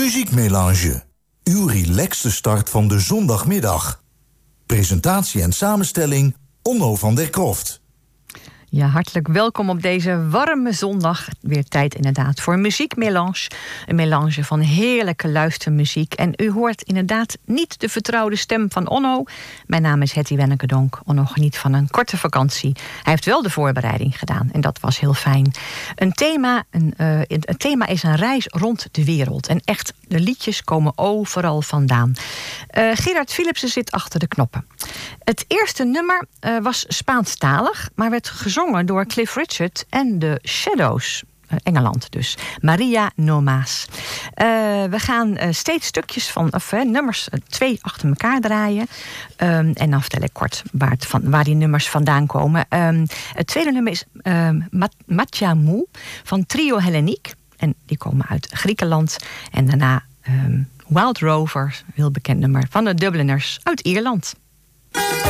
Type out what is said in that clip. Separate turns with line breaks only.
Muziekmelange. Uw relaxte start van de zondagmiddag. Presentatie en samenstelling Onno van der Kroft.
Ja, hartelijk welkom op deze warme zondag. Weer tijd inderdaad voor Muziekmelange. Een melange van heerlijke luistermuziek. En u hoort inderdaad niet de vertrouwde stem van Onno. Mijn naam is Hetty Wenneke-Donk. Onno geniet van een korte vakantie. Hij heeft wel de voorbereiding gedaan en dat was heel fijn. Het thema is een reis rond de wereld. En echt, de liedjes komen overal vandaan. Gerard Philipsen zit achter de knoppen. Het eerste nummer was Spaanstalig, maar werd gezongen door Cliff Richard en de Shadows. Engeland dus. Maria no Más. We gaan steeds stukjes van nummers 2 achter elkaar draaien. En dan vertel ik kort waar die nummers vandaan komen. Het tweede nummer is Mathiamou van Trio Helleniek. En die komen uit Griekenland. En daarna Wild Rovers, heel bekend nummer van de Dubliners uit Ierland.